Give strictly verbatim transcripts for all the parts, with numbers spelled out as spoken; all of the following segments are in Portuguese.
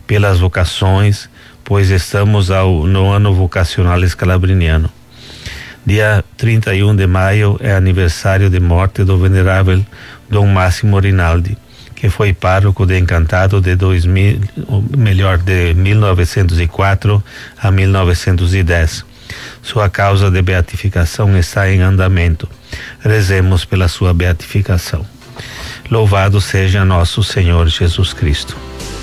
pelas vocações, pois estamos ao, no ano vocacional escalabriniano. Dia trinta e um de maio é aniversário de morte do venerável Dom Máximo Rinaldi, que foi pároco de Encantado de dois mil, ou melhor, de mil novecentos e quatro a mil novecentos e dez. Sua causa de beatificação está em andamento. Rezemos pela sua beatificação. Louvado seja nosso Senhor Jesus Cristo.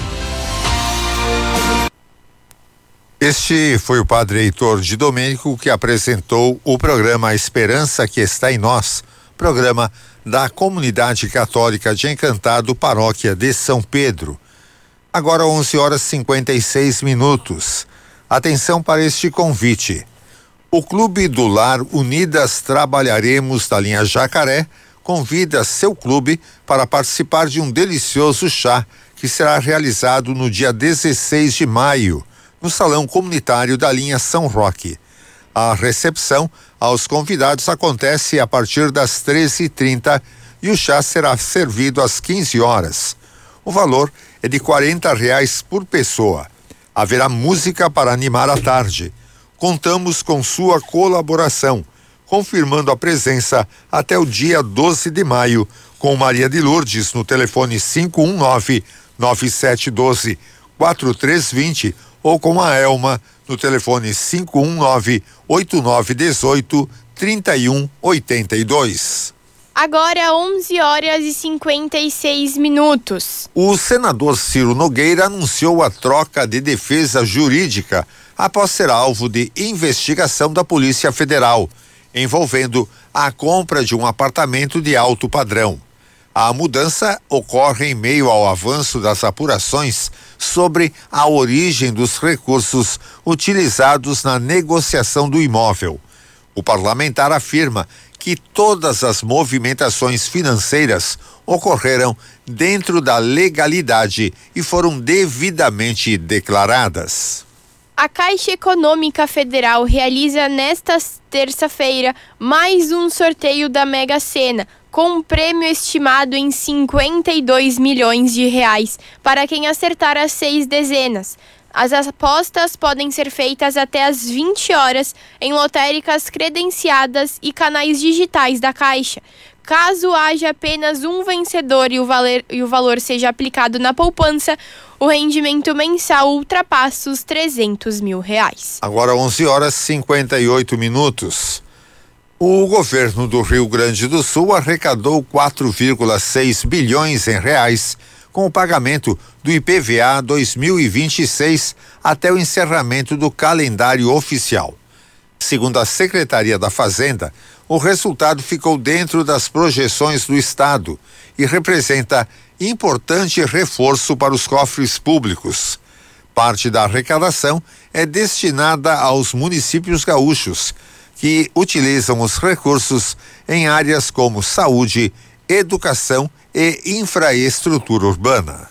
Este foi o padre Heitor de Domênico, que apresentou o programa A Esperança que Está em Nós, programa da Comunidade Católica de Encantado, Paróquia de São Pedro. Agora onze horas e cinquenta e seis minutos. Atenção para este convite. O Clube do Lar Unidas Trabalharemos da linha Jacaré convida seu clube para participar de um delicioso chá que será realizado no dia dezesseis de maio, no Salão Comunitário da linha São Roque. A recepção aos convidados acontece a partir das treze e trinta e o chá será servido às quinze horas. O valor é de quarenta reais por pessoa. Haverá música para animar a tarde. Contamos com sua colaboração, confirmando a presença até o dia doze de maio, com Maria de Lourdes no telefone cinco um nove, nove sete um dois, quatro três dois zero ou com a Elma no telefone cinco um nove, oito nove um oito, três um oito dois. Agora onze horas e cinquenta e seis minutos. O senador Ciro Nogueira anunciou a troca de defesa jurídica após ser alvo de investigação da Polícia Federal, envolvendo a compra de um apartamento de alto padrão. A mudança ocorre em meio ao avanço das apurações sobre a origem dos recursos utilizados na negociação do imóvel. O parlamentar afirma que todas as movimentações financeiras ocorreram dentro da legalidade e foram devidamente declaradas. A Caixa Econômica Federal realiza nesta terça-feira mais um sorteio da Mega Sena, com um prêmio estimado em cinquenta e dois milhões de reais para quem acertar as seis dezenas. As apostas podem ser feitas até às vinte horas em lotéricas credenciadas e canais digitais da Caixa. Caso haja apenas um vencedor e o, valer, e o valor seja aplicado na poupança, o rendimento mensal ultrapassa os trezentos mil reais. Agora onze horas e cinquenta e oito minutos. O governo do Rio Grande do Sul arrecadou quatro vírgula seis bilhões em reais com o pagamento do I P V A dois mil e vinte e seis até o encerramento do calendário oficial. Segundo a Secretaria da Fazenda, o resultado ficou dentro das projeções do Estado e representa importante reforço para os cofres públicos. Parte da arrecadação é destinada aos municípios gaúchos, que utilizam os recursos em áreas como saúde, educação e infraestrutura urbana.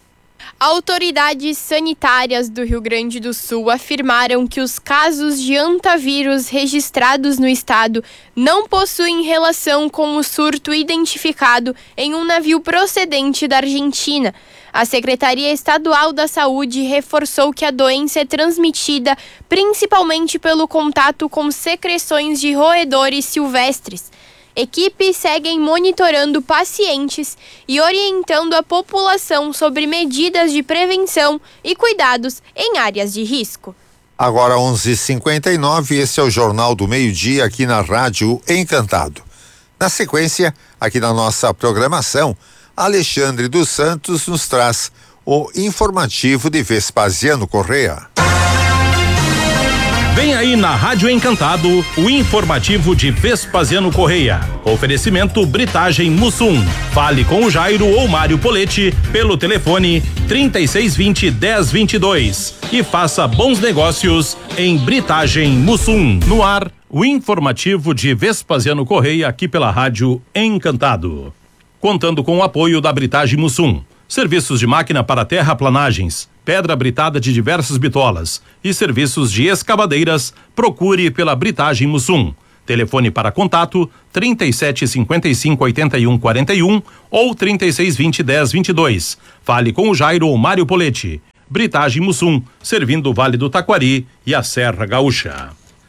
Autoridades sanitárias do Rio Grande do Sul afirmaram que os casos de antavírus registrados no estado não possuem relação com o surto identificado em um navio procedente da Argentina. A Secretaria Estadual da Saúde reforçou que a doença é transmitida principalmente pelo contato com secreções de roedores silvestres. Equipes seguem monitorando pacientes e orientando a população sobre medidas de prevenção e cuidados em áreas de risco. Agora onze e cinquenta e nove, esse é o Jornal do Meio-Dia aqui na Rádio Encantado. Na sequência, aqui na nossa programação, Alexandre dos Santos nos traz o informativo de Vespasiano Correia. Vem aí na Rádio Encantado o informativo de Vespasiano Correia. Oferecimento Britagem Mussum. Fale com o Jairo ou Mário Poletti pelo telefone trinta e seis vinte, dez vinte e dois e faça bons negócios em Britagem Mussum. No ar, o informativo de Vespasiano Correia aqui pela Rádio Encantado. Contando com o apoio da Britagem Mussum. Serviços de máquina para terraplanagens, pedra britada de diversas bitolas e serviços de escavadeiras, procure pela Britagem Mussum. Telefone para contato trinta e sete, cinquenta e cinco, oitenta e um, quarenta e um ou trinta e seis, vinte, dez, vinte e dois. Fale com o Jairo ou Mário Poletti. Britagem Mussum, servindo o Vale do Taquari e a Serra Gaúcha.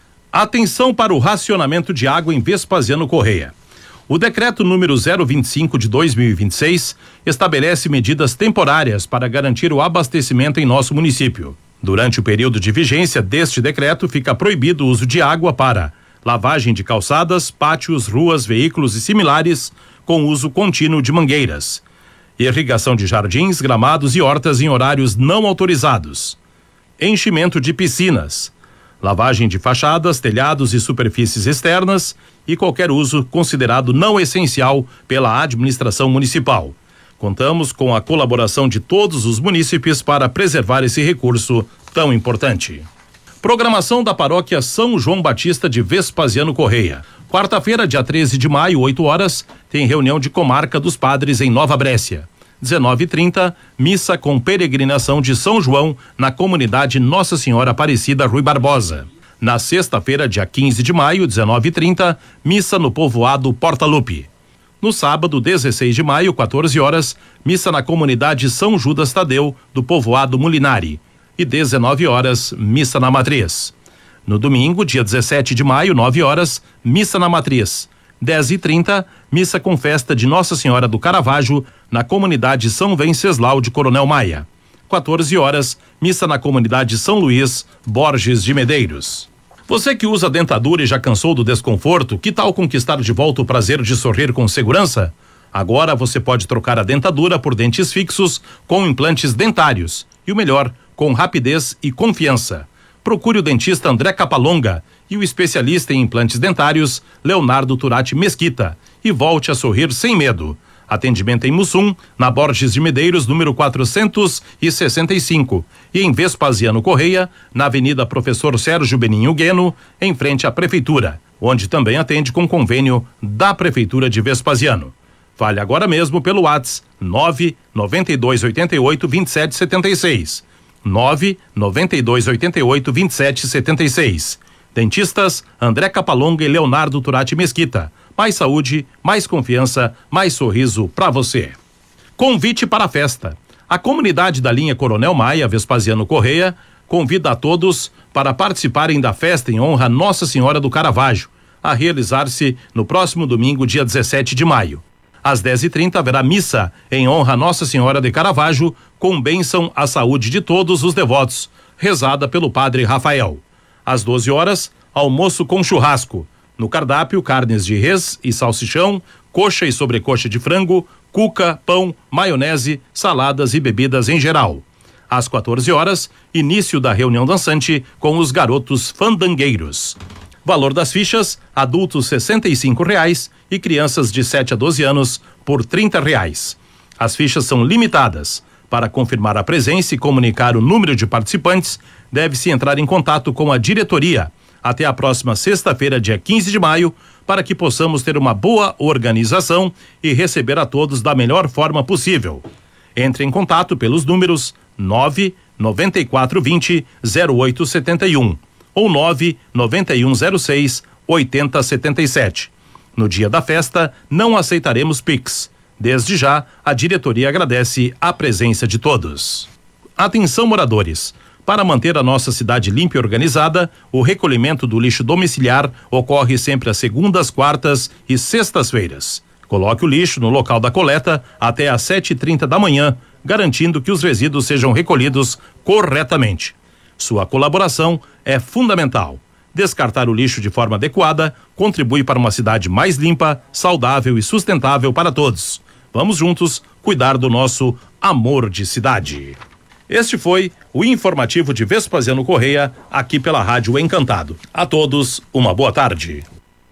Atenção para o racionamento de água em Vespasiano Correia. O decreto número zero vinte e cinco de dois mil e vinte e seis estabelece medidas temporárias para garantir o abastecimento em nosso município. Durante o período de vigência deste decreto, fica proibido o uso de água para lavagem de calçadas, pátios, ruas, veículos e similares, com uso contínuo de mangueiras, irrigação de jardins, gramados e hortas em horários não autorizados, enchimento de piscinas, lavagem de fachadas, telhados e superfícies externas e qualquer uso considerado não essencial pela administração municipal. Contamos com a colaboração de todos os munícipes para preservar esse recurso tão importante. Programação da Paróquia São João Batista de Vespasiano Correia. Quarta-feira, dia treze de maio, oito horas, tem reunião de comarca dos padres em Nova Brécia. dezenove e trinta, missa com peregrinação de São João na comunidade Nossa Senhora Aparecida Rui Barbosa. Na sexta-feira, dia quinze de maio, dezenove e trinta, missa no povoado Porta Lupe. No sábado, dezesseis de maio, quatorze horas, missa na comunidade São Judas Tadeu do povoado Mulinari. E dezenove horas, missa na Matriz. No domingo, dia dezessete de maio, nove horas, missa na Matriz. dez e trinta, missa com festa de Nossa Senhora do Caravaggio na comunidade São Venceslau de Coronel Maia. quatorze horas, missa na comunidade São Luís, Borges de Medeiros. Você que usa dentadura e já cansou do desconforto, que tal conquistar de volta o prazer de sorrir com segurança? Agora você pode trocar a dentadura por dentes fixos com implantes dentários. E o melhor, com rapidez e confiança. Procure o dentista André Capalonga e o especialista em implantes dentários Leonardo Turati Mesquita e volte a sorrir sem medo. Atendimento em Mussum, na Borges de Medeiros, número quatrocentos e sessenta e cinco, e em Vespasiano Correia, na Avenida Professor Sérgio Beninho Gueno, em frente à Prefeitura, onde também atende com convênio da Prefeitura de Vespasiano. Fale agora mesmo pelo WhatsApp nove nove dois oito oito, dois sete sete seis. nove nove dois oito oito, dois sete sete seis. Dentistas André Capalonga e Leonardo Turati Mesquita. Mais saúde, mais confiança, mais sorriso para você. Convite para a festa. A comunidade da linha Coronel Maia, Vespasiano Correia, convida a todos para participarem da festa em honra a Nossa Senhora do Caravaggio, a realizar-se no próximo domingo, dia dezessete de maio. Às dez e trinta haverá missa em honra a Nossa Senhora de Caravaggio, com bênção à saúde de todos os devotos, rezada pelo padre Rafael. Às doze horas, almoço com churrasco. No cardápio, carnes de res e salsichão, coxa e sobrecoxa de frango, cuca, pão, maionese, saladas e bebidas em geral. Às quatorze horas, início da reunião dançante com os garotos fandangueiros. Valor das fichas, adultos sessenta e cinco reais e crianças de sete a doze anos por trinta reais. As fichas são limitadas. Para confirmar a presença e comunicar o número de participantes, deve-se entrar em contato com a diretoria até a próxima sexta-feira, dia quinze de maio, para que possamos ter uma boa organização e receber a todos da melhor forma possível. Entre em contato pelos números nove nove quatro dois zero zero oito sete um ou nove nove um zero seis oito zero sete sete. No dia da festa, não aceitaremos Pix. Desde já, a diretoria agradece a presença de todos. Atenção, moradores! Para manter a nossa cidade limpa e organizada, o recolhimento do lixo domiciliar ocorre sempre às segundas, quartas e sextas-feiras. Coloque o lixo no local da coleta até às sete e trinta da manhã, garantindo que os resíduos sejam recolhidos corretamente. Sua colaboração é fundamental. Descartar o lixo de forma adequada contribui para uma cidade mais limpa, saudável e sustentável para todos. Vamos juntos cuidar do nosso amor de cidade. Este foi o informativo de Vespasiano Correia, aqui pela Rádio Encantado. A todos, uma boa tarde.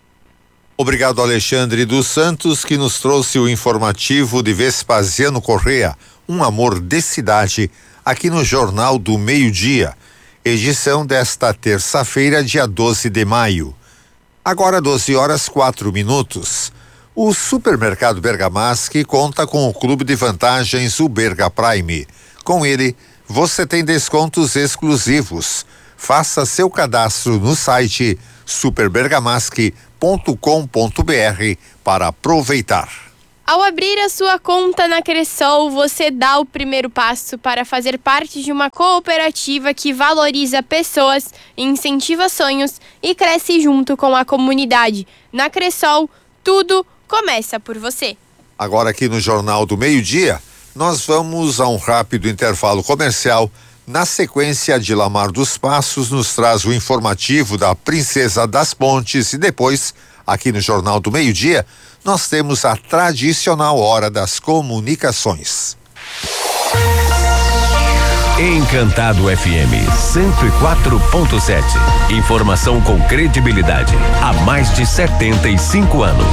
Obrigado, Alexandre dos Santos, que nos trouxe o informativo de Vespasiano Correia, um amor de cidade, aqui no Jornal do Meio-Dia, edição desta terça-feira, dia doze de maio. Agora doze horas quatro minutos. O supermercado Bergamaschi conta com o clube de vantagens, o Berga Prime. Com ele, você tem descontos exclusivos. Faça seu cadastro no site super bergamaschi ponto com ponto br para aproveitar. Ao abrir a sua conta na Cressol, você dá o primeiro passo para fazer parte de uma cooperativa que valoriza pessoas, incentiva sonhos e cresce junto com a comunidade. Na Cressol, tudo começa por você. Agora aqui no Jornal do Meio-Dia, nós vamos a um rápido intervalo comercial. Na sequência, Dilamar dos Passos nos traz o informativo da Princesa das Pontes e depois, aqui no Jornal do Meio-Dia, nós temos a tradicional Hora das Comunicações. Encantado F M cento e quatro ponto sete. Informação com credibilidade há mais de setenta e cinco anos.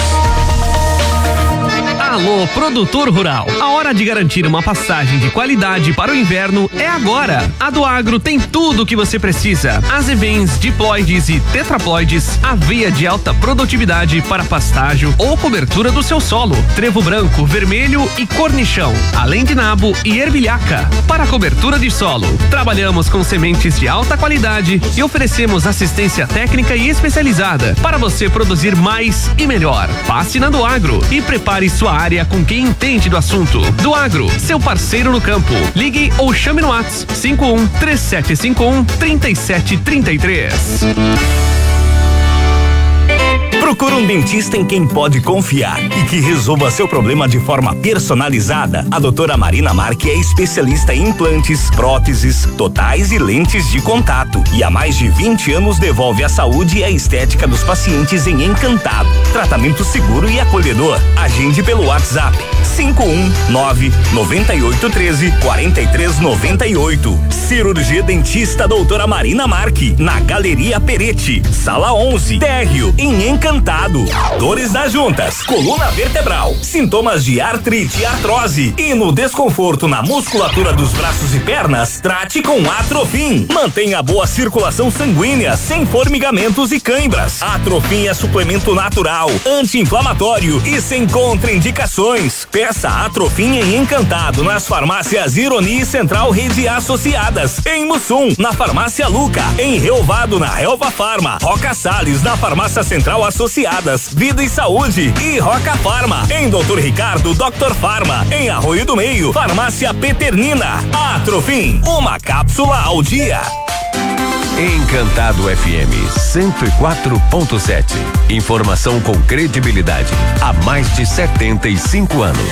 Alô, produtor rural. A hora de garantir uma passagem de qualidade para o inverno é agora. A do Agro tem tudo o que você precisa. Azevens, diploides e tetraploides, aveia de alta produtividade para pastágio ou cobertura do seu solo, trevo branco, vermelho e cornichão, além de nabo e ervilhaca. Para cobertura de solo, trabalhamos com sementes de alta qualidade e oferecemos assistência técnica e especializada para você produzir mais e melhor. Passe na do Agro e prepare sua área com quem entende do assunto. Do Agro, seu parceiro no campo. Ligue ou chame no WhatsApp cinco um três sete cinco um três sete três três. Procura um dentista em quem pode confiar e que resolva seu problema de forma personalizada. A doutora Marina Marque é especialista em implantes, próteses, totais e lentes de contato. E há mais de vinte anos devolve a saúde e a estética dos pacientes em Encantado. Tratamento seguro e acolhedor. Agende pelo WhatsApp cinco um nove nove oito um três quatro três nove oito. Cirurgia Dentista doutora Marina Marque, na Galeria Peretti, Sala onze, Térreo, em Encantado. Dores das juntas, coluna vertebral, sintomas de artrite e artrose e no desconforto na musculatura dos braços e pernas, trate com Atrofim. Mantenha boa circulação sanguínea, sem formigamentos e cãibras. Atrofim é suplemento natural, anti-inflamatório e sem contraindicações. Peça Atrofim em Encantado nas farmácias Ironi e Central Rede Associadas, em Mussum, na farmácia Luca, em Reovado, na Helva Farma, Roca Salles, na farmácia Central Associadas, Vida e Saúde e Roca Farma, em doutor Ricardo, doutor Farma, em Arroio do Meio, farmácia Peternina. Atrofim, uma cápsula ao dia. Encantado F M cento e quatro ponto sete. Informação com credibilidade há mais de setenta e cinco anos.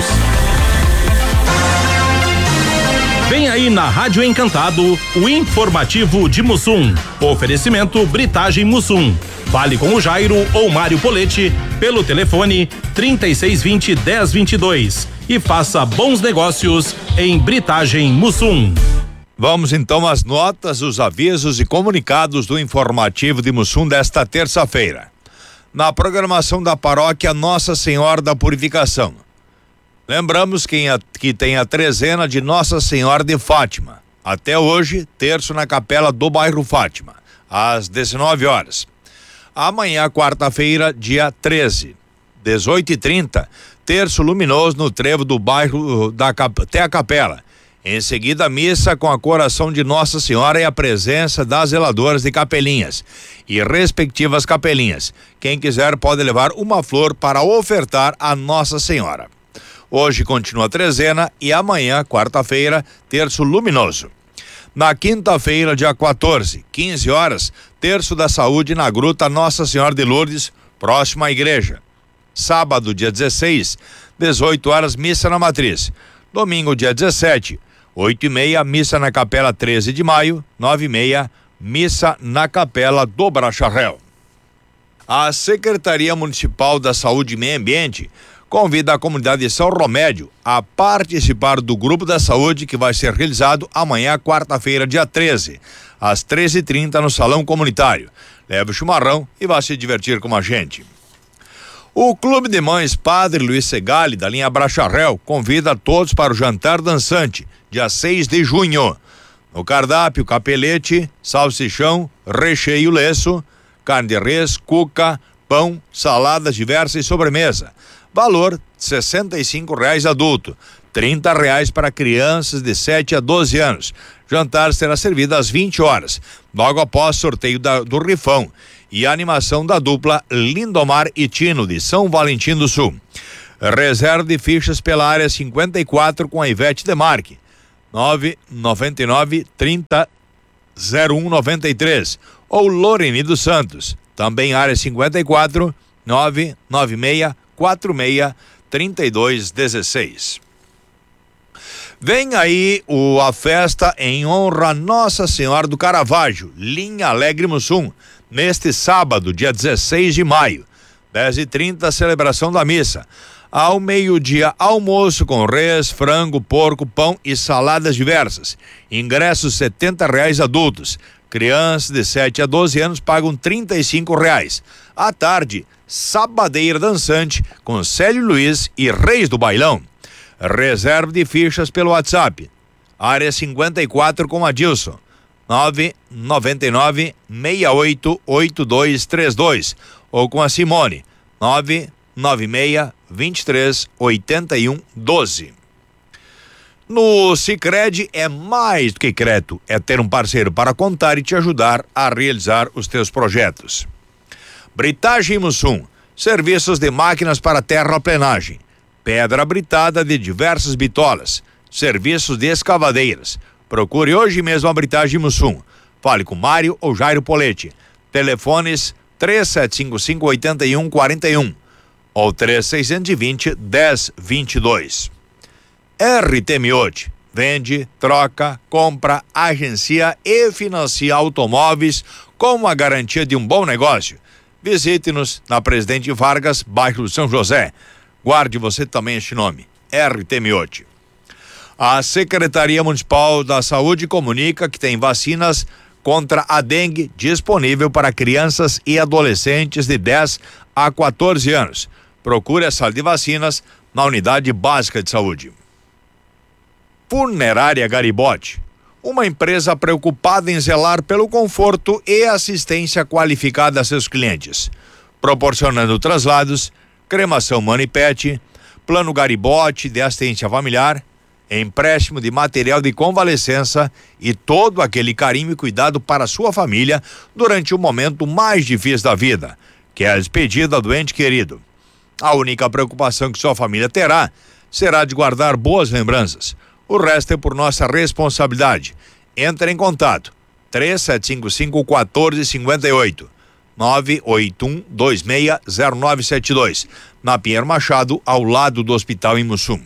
Vem aí na Rádio Encantado o informativo de Mussum. Oferecimento Britagem Mussum. Fale com o Jairo ou Mário Polete pelo telefone trinta e seis vinte, dez vinte e dois e faça bons negócios em Britagem Mussum. Vamos então às notas, os avisos e comunicados do informativo de Mussum desta terça-feira. Na programação da paróquia Nossa Senhora da Purificação. Lembramos que, a, que tem a trezena de Nossa Senhora de Fátima. Até hoje, terço na capela do bairro Fátima, às dezenove horas. Amanhã, quarta-feira, dia treze, dezoito e trinta, terço luminoso no trevo do bairro da até a capela. Em seguida, missa com a coração de Nossa Senhora e a presença das zeladoras de capelinhas e respectivas capelinhas. Quem quiser pode levar uma flor para ofertar a Nossa Senhora. Hoje continua a trezena e amanhã, quarta-feira, terço luminoso. Na quinta-feira, dia quatorze, quinze horas, terço da saúde na Gruta Nossa Senhora de Lourdes, próximo à igreja. Sábado, dia dezesseis, dezoito horas, missa na matriz. Domingo, dia dezessete, oito e meia, missa na capela treze de maio, nove e meia, missa na capela do Bracharel. A Secretaria Municipal da Saúde e Meio Ambiente convida a comunidade de São Romédio a participar do Grupo da Saúde que vai ser realizado amanhã, quarta-feira, dia treze, às treze e trinta no Salão Comunitário. Leve o chimarrão e vá se divertir com a gente. O Clube de Mães Padre Luiz Segali, da linha Bracharel, convida a todos para o jantar dançante, dia seis de junho. No cardápio, capelete, salsichão, recheio leço, carne de res, cuca, pão, saladas diversas e sobremesa. Valor sessenta e cinco reais adulto, trinta reais para crianças de sete a doze anos. Jantar será servido às vinte horas, logo após sorteio da, do rifão e a animação da dupla Lindomar e Tino de São Valentim do Sul. Reserve fichas pela área cinquenta e quatro com a Ivete Demarque. nove nove nove, trinta, zero um noventa e três. Ou Loreni dos Santos, também área cinquenta e quatro, nove nove seis, quatro seis, trinta e dois dezesseis. Vem aí o, a festa em honra a Nossa Senhora do Caravaggio, Linha Alegre Mussum, neste sábado, dia dezesseis de maio, dez e trinta, celebração da missa. Ao meio-dia, almoço com res, frango, porco, pão e saladas diversas. Ingressos setenta reais adultos. Crianças de sete a doze anos pagam trinta e cinco reais. À tarde, sabadeira dançante com Célio Luiz e Reis do Bailão. Reserve de fichas pelo WhatsApp. Área cinquenta e quatro com Adilson. nove nove nove, seis oito, oito dois três dois. Ou com a Simone. nove nove seis, vinte e três, oitenta e um, doze. No Sicredi é mais do que crédito, é ter um parceiro para contar e te ajudar a realizar os teus projetos. Britagem Mussum, serviços de máquinas para terraplenagem, pedra britada de diversas bitolas, serviços de escavadeiras. Procure hoje mesmo a Britagem Mussum. Fale com Mário ou Jairo Poletti. Telefones três sete cinco cinco, oito um quatro um ou três seis dois zero, dez vinte e dois. R T Miotti vende, troca, compra, agencia e financia automóveis com a garantia de um bom negócio. Visite-nos na Presidente Vargas, bairro São José. Guarde você também este nome, R T Miotti. A Secretaria Municipal da Saúde comunica que tem vacinas contra a dengue disponível para crianças e adolescentes de dez a quatorze anos. Procure a sala de vacinas na Unidade Básica de Saúde. Funerária Garibotti, uma empresa preocupada em zelar pelo conforto e assistência qualificada a seus clientes, proporcionando traslados, cremação Manipet, plano Garibotti de assistência familiar, empréstimo de material de convalescença e todo aquele carinho e cuidado para a sua família durante o momento mais difícil da vida, que é a despedida do ente querido. A única preocupação que sua família terá será de guardar boas lembranças. O resto é por nossa responsabilidade. Entre em contato. três sete cinco cinco, quatro cinco oito. nove oito um, dois seis, zero nove sete dois. Na Pinheiro Machado, ao lado do Hospital em Mussum.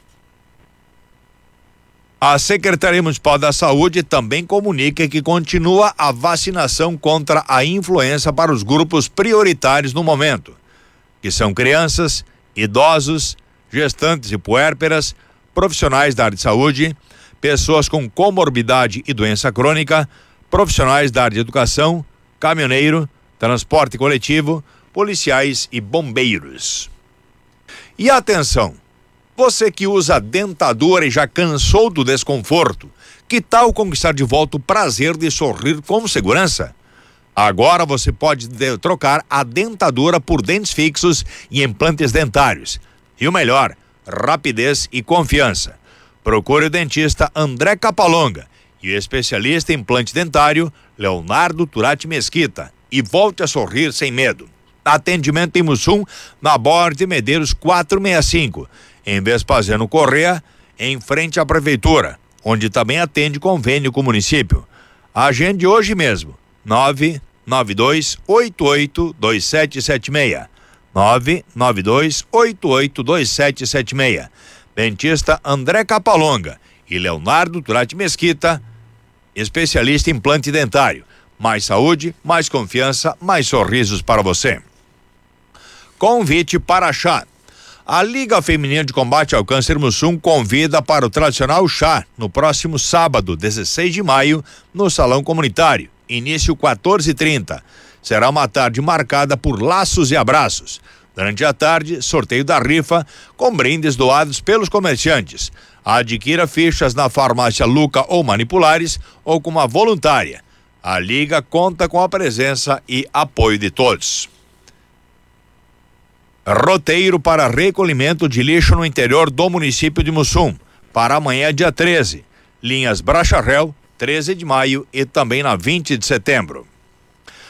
A Secretaria Municipal da Saúde também comunica que continua a vacinação contra a influenza para os grupos prioritários no momento, que são crianças, idosos, gestantes e puérperas, profissionais da área de saúde, pessoas com comorbidade e doença crônica, profissionais da área de educação, caminhoneiro, transporte coletivo, policiais e bombeiros. E atenção, você que usa dentadura e já cansou do desconforto, que tal conquistar de volta o prazer de sorrir com segurança? Agora você pode de- trocar a dentadura por dentes fixos e implantes dentários. E o melhor, rapidez e confiança. Procure o dentista André Capalonga e o especialista em implante dentário Leonardo Turati Mesquita e volte a sorrir sem medo. Atendimento em Mussum, na Borda de Medeiros quatrocentos e sessenta e cinco, em Vespasiano Corrêa, em frente à prefeitura, onde também atende convênio com o município. Agende hoje mesmo, nove nove dois, oito oito, dois sete sete seis. nove nove dois, oito oito, dois sete sete seis. Dentista André Capalonga e Leonardo Turati Mesquita, especialista em implante dentário. Mais saúde, mais confiança, mais sorrisos para você. Convite para chá. A Liga Feminina de Combate ao Câncer Mussum convida para o tradicional chá no próximo sábado, dezesseis de maio, no Salão Comunitário. Início quatorze e trinta. Será uma tarde marcada por laços e abraços. Durante a tarde, sorteio da rifa com brindes doados pelos comerciantes. Adquira fichas na farmácia Luca ou Manipulares ou com uma voluntária. A Liga conta com a presença e apoio de todos. Roteiro para recolhimento de lixo no interior do município de Mussum, para amanhã, dia treze. Linhas Bracharel, treze de maio e também na vinte de setembro.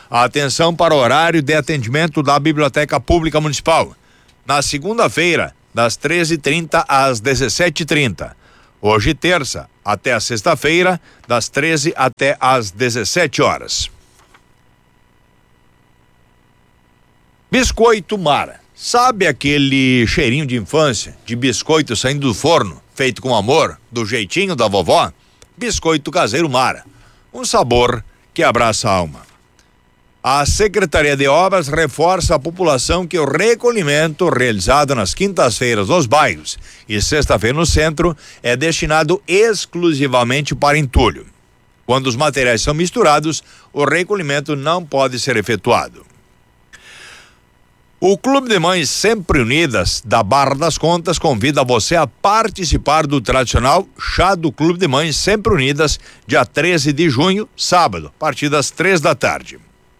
Atenção para o horário de atendimento da Biblioteca Pública Municipal. Na segunda-feira, das treze e trinta às dezessete e trinta. Hoje, terça, até a sexta-feira, das treze até às dezessete horas. Biscoito Mara. Sabe aquele cheirinho de infância, de biscoito saindo do forno, feito com amor, do jeitinho da vovó? Biscoito caseiro Mara. Um sabor que abraça a alma. A Secretaria de Obras reforça a população que o recolhimento realizado nas quintas-feiras nos bairros e sexta-feira no centro é destinado exclusivamente para entulho. Quando os materiais são misturados, o recolhimento não pode ser efetuado. O Clube de Mães Sempre Unidas da Barra das Contas convida você a participar do tradicional Chá do Clube de Mães Sempre Unidas, dia treze de junho, sábado, a partir das três da tarde.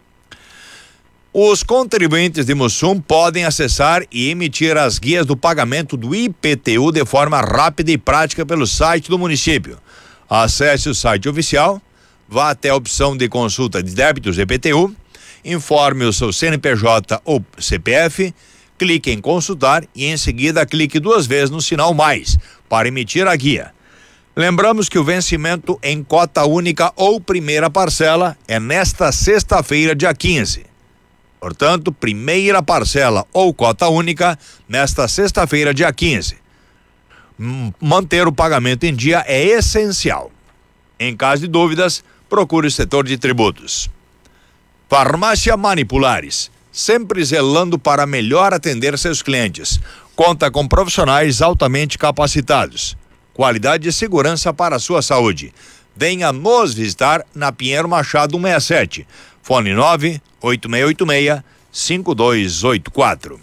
Os contribuintes de Mussum podem acessar e emitir as guias do pagamento do I P T U de forma rápida e prática pelo site do município. Acesse o site oficial, vá até a opção de consulta de débitos I P T U, informe o seu C N P J ou C P F, clique em consultar e em seguida clique duas vezes no sinal mais para emitir a guia. Lembramos que o vencimento em cota única ou primeira parcela é nesta sexta-feira, dia quinze. Portanto, primeira parcela ou cota única nesta sexta-feira, dia quinze. Manter o pagamento em dia é essencial. Em caso de dúvidas, procure o setor de tributos. Farmácia Manipulares, sempre zelando para melhor atender seus clientes. Conta com profissionais altamente capacitados. Qualidade e segurança para a sua saúde. Venha nos visitar na Pinheiro Machado cento e sessenta e sete. Fone nove oito seis oito seis cinco dois oito quatro.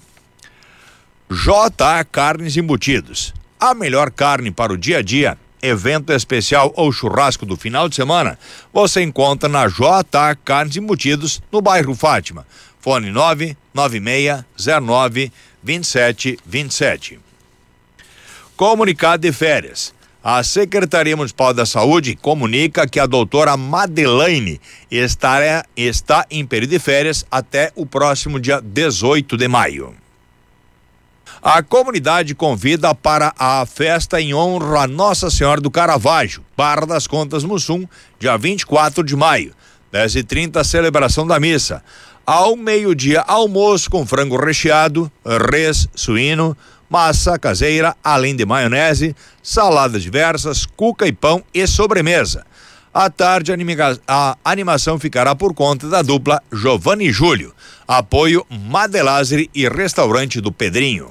J A Carnes Embutidos. A melhor carne para o dia a dia, evento especial ou churrasco do final de semana, você encontra na J A Carnes Embutidos, no bairro Fátima. Fone nove nove seis zero nove dois sete dois sete. Comunicado de férias. A Secretaria Municipal da Saúde comunica que a doutora Madeleine estará, está em período de férias até o próximo dia dezoito de maio. A comunidade convida para a festa em honra a Nossa Senhora do Caravaggio, Barra das Contas Mussum, dia vinte e quatro de maio, dez e trinta, celebração da missa. Ao meio-dia, almoço com frango recheado, res, suíno, massa caseira, além de maionese, saladas diversas, cuca e pão e sobremesa. À tarde, a animação ficará por conta da dupla Giovanni e Júlio. Apoio Madelazzi e Restaurante do Pedrinho.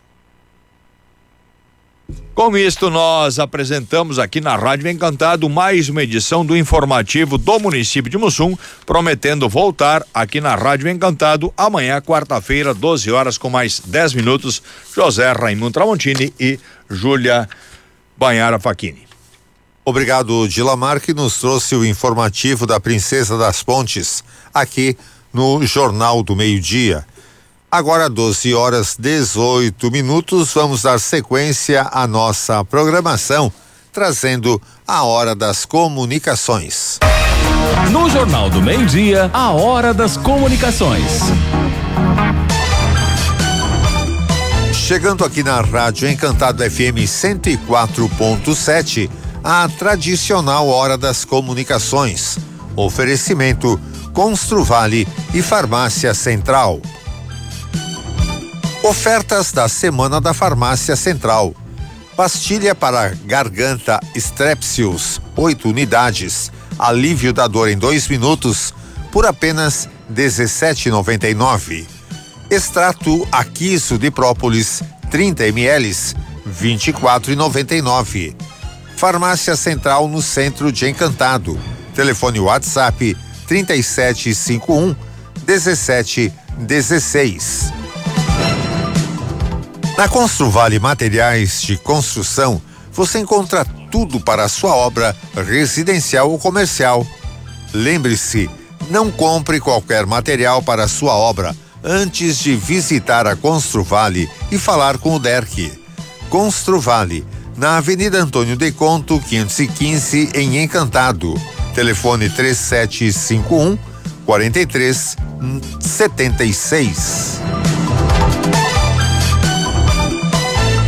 Com isto, nós apresentamos aqui na Rádio Encantado mais uma edição do informativo do município de Mussum, prometendo voltar aqui na Rádio Encantado amanhã, quarta-feira, doze horas, com mais dez minutos. José Raimundo Tramontini e Júlia Banhara Facchini. Obrigado, Dilamar, que nos trouxe o informativo da Princesa das Pontes, aqui no Jornal do Meio-Dia. Agora, doze horas dezoito minutos, vamos dar sequência à nossa programação, trazendo a Hora das Comunicações. No Jornal do Meio-Dia, a Hora das Comunicações. Chegando aqui na Rádio Encantado F M cento e quatro ponto sete, a tradicional Hora das Comunicações. Oferecimento Construvale e Farmácia Central. Ofertas da Semana da Farmácia Central. Pastilha para garganta Strepsils, oito unidades. Alívio da dor em dois minutos, por apenas dezessete reais e noventa e nove centavos. Extrato Aquiso de própolis, trinta mililitros, vinte e quatro reais e noventa e nove centavos. Farmácia Central no centro de Encantado. Telefone WhatsApp trinta e sete cinquenta e um dezessete dezesseis. Na Construvale Materiais de Construção, você encontra tudo para a sua obra residencial ou comercial. Lembre-se, não compre qualquer material para a sua obra antes de visitar a Construvale e falar com o Derck. Construvale, na Avenida Antônio de Conto, quinhentos e quinze, em Encantado. Telefone três sete cinco um quatro três sete seis.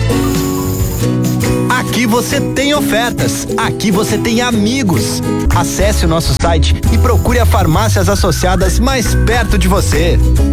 você tem ofertas. Aqui você tem amigos. Acesse o nosso site e procure a farmácias associadas mais perto de você.